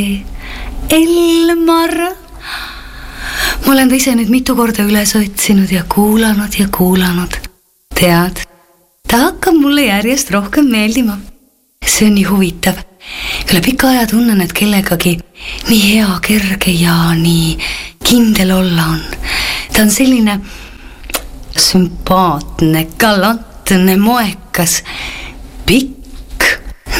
Elmar. Ma olen ta ise nüüd mitu korda üles otsinud ja kuulanud. Tead, ta hakkab mulle järjest rohkem meeldima. See on nii huvitav. Üle pika aja tunnen, et kellegagi nii hea, kerge ja nii kindel olla on. Ta on selline sümpaatne, galantne, moekas, pikk